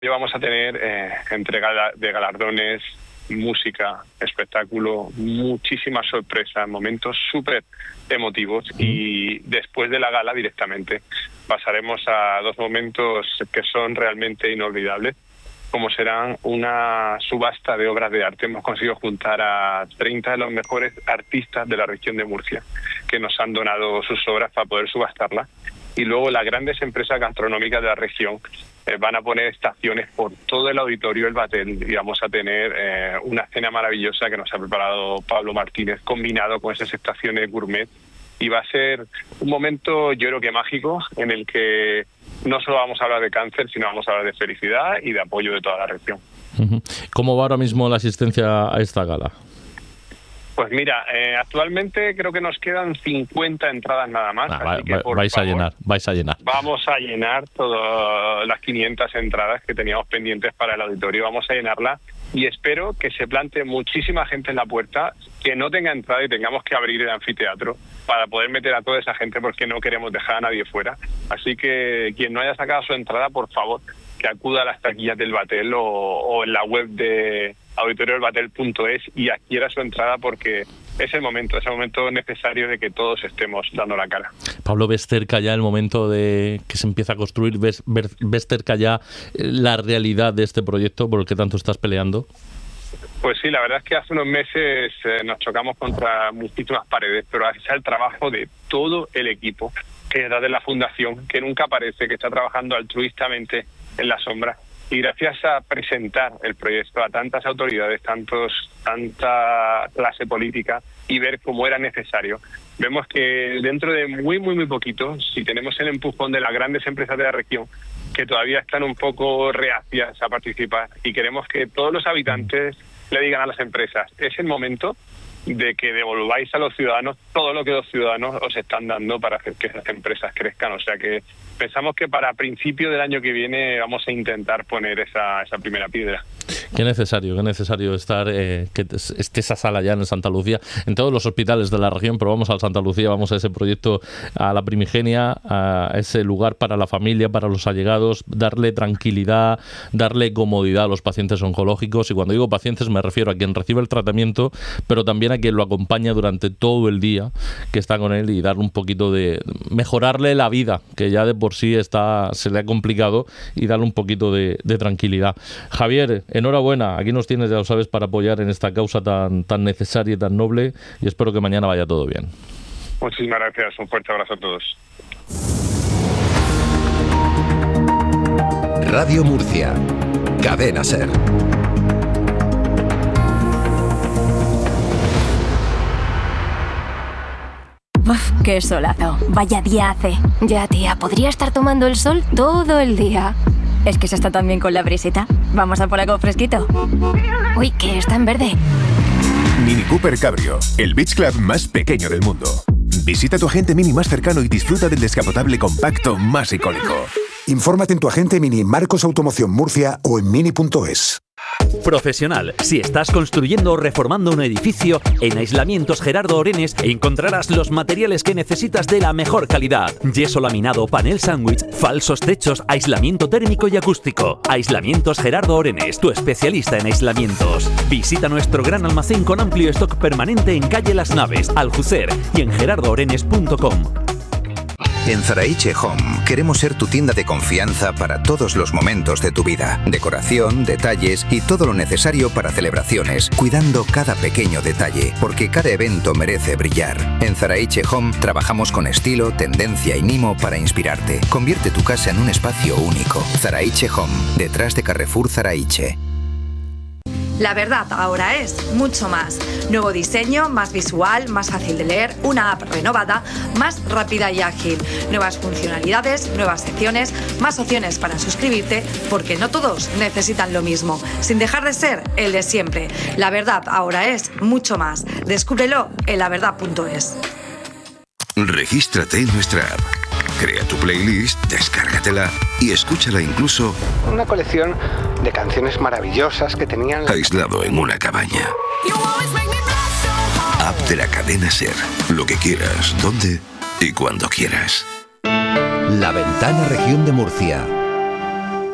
Vamos a tener entrega de galardones, música, espectáculo, muchísimas sorpresas, momentos súper emotivos, y después de la gala directamente pasaremos a 2 momentos que son realmente inolvidables, como serán una subasta de obras de arte. Hemos conseguido juntar a 30 de los mejores artistas de la región de Murcia que nos han donado sus obras para poder subastarlas, y luego las grandes empresas gastronómicas de la región van a poner estaciones por todo el auditorio del Batel, y vamos a tener una cena maravillosa que nos ha preparado Pablo Martínez, combinado con esas estaciones gourmet, y va a ser un momento, yo creo que mágico, en el que no solo vamos a hablar de cáncer, sino vamos a hablar de felicidad y de apoyo de toda la región. ¿Cómo va ahora mismo la asistencia a esta gala? Pues mira, actualmente creo que nos quedan 50 entradas nada más. Así que, vais a llenar. Vamos a llenar todas las 500 entradas que teníamos pendientes para el auditorio. Vamos a llenarla, y espero que se plante muchísima gente en la puerta, que no tenga entrada y tengamos que abrir el anfiteatro para poder meter a toda esa gente, porque no queremos dejar a nadie fuera. Así que quien no haya sacado su entrada, por favor, que acuda a las taquillas del Batel o en la web de auditoriolbatel.es y adquiera su entrada, porque es el momento necesario de que todos estemos dando la cara. Pablo, ¿ves cerca ya el momento de que se empieza a construir? ¿Ves cerca ya la realidad de este proyecto por el que tanto estás peleando? Pues sí, la verdad es que hace unos meses nos chocamos contra muchísimas paredes, pero gracias al trabajo de todo el equipo que da de la Fundación, que nunca aparece, que está trabajando altruistamente en la sombra, y gracias a presentar el proyecto a tantas autoridades, tanta clase política, y ver cómo era necesario, vemos que dentro de muy poquito, si tenemos el empujón de las grandes empresas de la región, que todavía están un poco reacias a participar, y queremos que todos los habitantes le digan a las empresas: es el momento de que devolváis a los ciudadanos todo lo que los ciudadanos os están dando para hacer que esas empresas crezcan. O sea que pensamos que para principio del año que viene vamos a intentar poner esa primera piedra. Qué necesario estar, que esté esa sala ya en Santa Lucía, en todos los hospitales de la región, pero vamos al Santa Lucía, vamos a ese proyecto, a la Primigenia, a ese lugar para la familia, para los allegados, darle tranquilidad, darle comodidad a los pacientes oncológicos, y cuando digo pacientes me refiero a quien recibe el tratamiento, pero también a quien lo acompaña durante todo el día, que está con él, y darle un poquito de... mejorarle la vida, que ya de por sí se le ha complicado, y darle un poquito de tranquilidad. Javier, enhorabuena, aquí nos tienes, ya lo sabes, para apoyar en esta causa tan necesaria y tan noble, y espero que mañana vaya todo bien. Muchísimas gracias, un fuerte abrazo a todos. Radio Murcia, Cadena SER. Uf, qué solazo. Vaya día hace. Ya, tía, podría estar tomando el sol todo el día. Es que se está tan bien con la brisita. Vamos a por algo fresquito. Uy, que está en verde. Mini Cooper Cabrio, el beach club más pequeño del mundo. Visita tu agente Mini más cercano y disfruta del descapotable compacto más icónico. Infórmate en tu agente Mini Marcos Automoción Murcia o en mini.es. Profesional. Si estás construyendo o reformando un edificio, en Aislamientos Gerardo Orenes encontrarás los materiales que necesitas de la mejor calidad. Yeso laminado, panel sándwich, falsos techos, aislamiento térmico y acústico. Aislamientos Gerardo Orenes, tu especialista en aislamientos. Visita nuestro gran almacén con amplio stock permanente en calle Las Naves, Aljucer, y en gerardoorenes.com. En Zaraiche Home queremos ser tu tienda de confianza para todos los momentos de tu vida. Decoración, detalles y todo lo necesario para celebraciones, cuidando cada pequeño detalle, porque cada evento merece brillar. En Zaraiche Home trabajamos con estilo, tendencia y mimo para inspirarte. Convierte tu casa en un espacio único. Zaraiche Home, detrás de Carrefour Zaraiche. La verdad ahora es mucho más. Nuevo diseño, más visual, más fácil de leer, una app renovada, más rápida y ágil. Nuevas funcionalidades, nuevas secciones, más opciones para suscribirte, porque no todos necesitan lo mismo, sin dejar de ser el de siempre. La verdad ahora es mucho más. Descúbrelo en laverdad.es. Regístrate en nuestra app. Crea tu playlist, descárgatela y escúchala incluso... Una colección de canciones maravillosas que tenían... aislado en una cabaña. App de la cadena SER. Lo que quieras, donde y cuando quieras. La Ventana Región de Murcia.